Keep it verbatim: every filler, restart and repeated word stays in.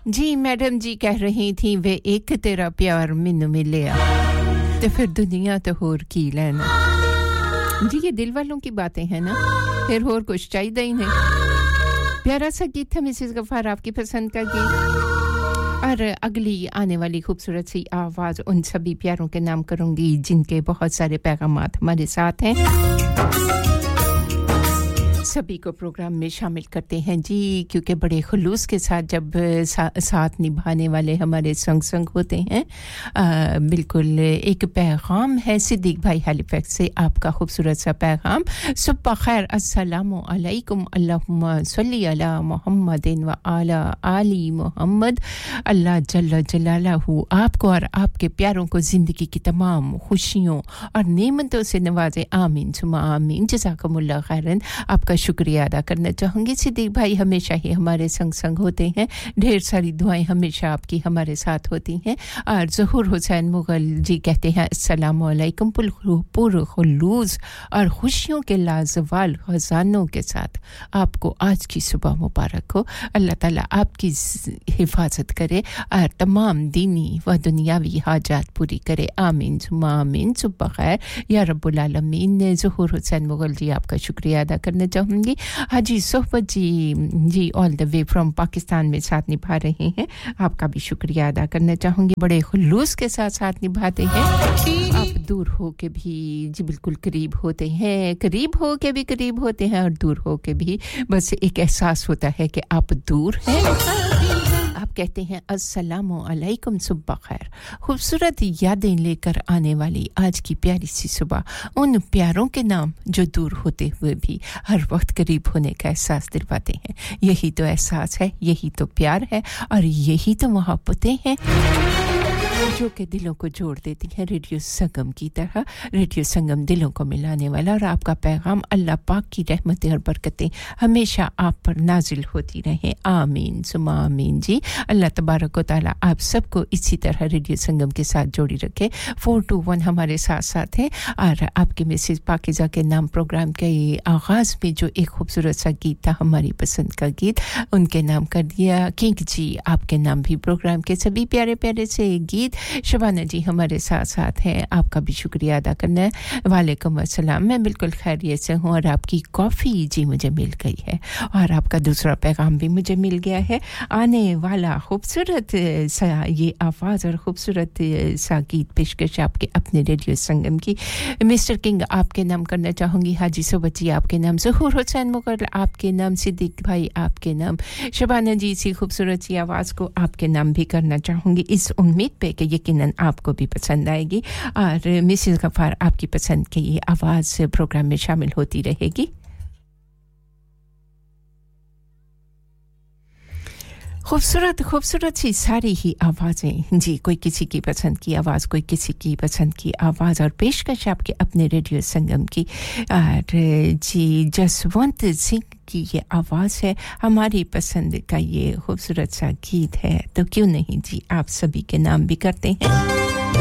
जी madam जी कह रही थी वे एक तेरा प्यार मैनू मिलिया ते फिर दुनिया तो होर की लेना जी ये दिल वालों की बातें हैं ना फिर होर कुछ चाहिए ही नहीं प्यारा सा गीत था मिसेस गफार आपकी पसंद का गीत और अगली आने वाली खूबसूरत सी आवाज उन सभी प्यारों के नाम करूंगी जिनके बहुत सारे पैगामात हमारे साथ हैं सभी को प्रोग्राम में शामिल करते हैं जी क्योंकि बड़े खुलूस के साथ जब सा, साथ निभाने वाले हमारे संग संग होते हैं आ, बिल्कुल एक पैगाम है सिद्दीक भाई हैलिफैक्स से आपका खूबसूरत सा पैगाम सुबह खैर अस्सलामु अलैकुम अल्लाहुम्मा सल्ली अला मुहम्मदिन व आला आली मुहम्मद अल्लाह जल्ल जलालहू आपको और आपके प्यारों को जिंदगी की तमाम खुशियों और नेमतों से नवाजे आमीन सुमा आमीन जज़ाकमुल्लाह खैरन आपका शुक्रिया अदा करना चाहूंगी सिद्दीक भाई हमेशा ही हमारे संग संग होते हैं ढेर सारी दुआएं हमेशा आपकी हमारे साथ होती हैं और ज़हूर हुसैन मुगल जी कहते हैं अस्सलामु अलैकुम पुर खुलूस और खुशियों के लाजवाल खजानों के साथ आपको आज की सुबह मुबारक हो अल्लाह ताला आपकी हिफाजत करे और तमाम दीनी व दुनियावी हाजात पूरी करे आमीन सुमा आमीन सुबह खैर या रब्बुल आलमीन ज़हूर हुसैन मुगल जी आपका शुक्रिया अदा करना चाहूंगी हाजी सोहबत जी जी all the way from Pakistan में साथ निभा रहे हैं आपका भी शुक्रिया अदा करना चाहूंगी बड़े खुलूस के साथ साथ निभाते हैं आप दूर हो के भी जी बिल्कुल करीब होते हैं करीब हो के भी करीब होते हैं और दूर हो के भी बस एक एहसास होता है कि आप दूर हैं आप कहते हैं अस्सलामु अलैकुम सुबह खैर खूबसूरत यादें लेकर आने वाली आज की प्यारी सी सुबह उन प्यारों के नाम जो दूर होते हुए भी हर वक्त करीब होने का एहसास दिलवाते हैं यही तो एहसास है यही तो प्यार है और यही तो मोहब्बतें हैं जो के दिलों को जोड़ देती हैं रेडियो संगम की तरह रेडियो संगम दिलों को मिलाने वाला और आपका पैगाम अल्लाह पाक की रहमतें और बरकतें हमेशा आप पर नाजिल होती रहें आमीन सुमा आमीन जी अल्लाह तबारक व तआला आप सबको इसी तरह रेडियो संगम के साथ जोड़ी रखे फोर टू वन हमारे साथ साथ हैं और आपके मिसेस पाकिज़ा के नाम प्रोग्राम के आगाज में जो एक खूबसूरत सा गीत था हमारी पसंद का गीत उनके नाम कर दिया किंग जी आपके नाम भी प्रोग्राम के सभी प्यारे प्यारे से गीत शबाना जी हमारे साथ साथ हैं आपका भी शुक्रिया अदा करना है वालेकुम अस्सलाम मैं बिल्कुल खैरियत से हूं और आपकी कॉफी जी मुझे मिल गई है और आपका दूसरा पैगाम भी मुझे मिल गया है आने वाला खूबसूरत सा ये आवाज और खूबसूरत सा गीत पेशकश आपके अपने रेडियो संगम की मिस्टर किंग आपके नाम करना चाहूंगी हाजी सोबत जी आपके नाम ज़हूर हुसैन मुगल आपके नाम सिद्दीक भाई आपके नाम शबाना जी इसी खूबसूरत सी आवाज को आपके नाम भी करना चाहूंगी इस उम्मीद पे कि यकीनन आपको भी पसंद आएगी और मिसेस गफार आपकी पसंद की ये आवाज प्रोग्राम में शामिल होती रहेगी खूबसूरत खूबसूरत सी सारी ही आवाजें जी कोई किसी की पसंद की आवाज कोई किसी की पसंद की आवाज और पेशकश आपके अपने रेडियो संगम की और जी जसवंत सिंह की ये आवाज है हमारी पसंद का ये खूबसूरत सा गीत है तो क्यों नहीं जी आप सभी के नाम भी करते हैं